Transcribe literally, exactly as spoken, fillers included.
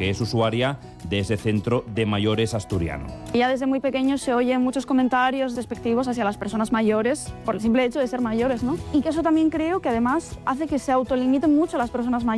que es usuaria de ese centro de mayores asturiano. Ya desde muy pequeños se oyen muchos comentarios despectivos hacia las personas mayores por el simple hecho de ser mayores, ¿no? Y que eso también creo que además hace que se autolimiten mucho las personas mayores.